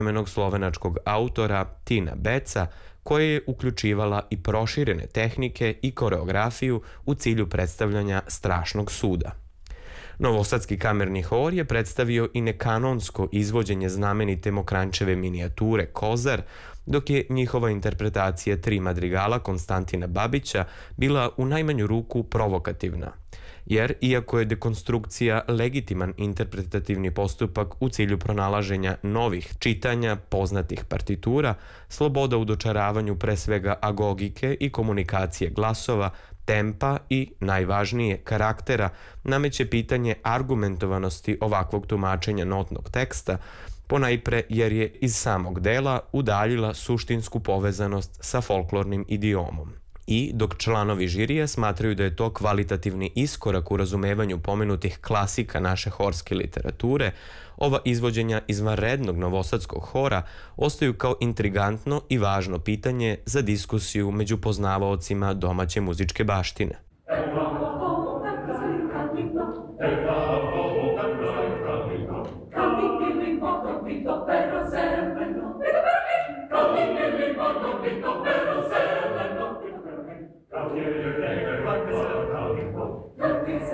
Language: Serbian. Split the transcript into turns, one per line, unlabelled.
savremenog slovenačkog autora Tina Beca, koja je uključivala i proširene tehnike i koreografiju u cilju predstavljanja strašnog suda. Novosadski kamerni hor je predstavio i nekanonsko izvođenje znamenite Mokranjčeve minijature Kozar, dok je njihova interpretacija 3 madrigala Konstantina Babića bila u najmanju ruku provokativna, jer iako je dekonstrukcija legitiman interpretativni postupak u cilju pronalaženja novih čitanja poznatih partitura, sloboda u dočaravanju pre svega agogike i komunikacije glasova, tempa i, najvažnije, karaktera, nameće pitanje argumentovanosti ovakvog tumačenja notnog teksta, ponajpre jer je iz samog dela udaljila suštinsku povezanost sa folklornim idiomom. I dok članovi žirija smatraju da je to kvalitativni iskorak u razumevanju pomenutih klasika naše horske literature, ova izvođenja izvanrednog novosadskog hora ostaju kao intrigantno i važno pitanje za diskusiju među poznavaocima domaće muzičke baštine.
Pero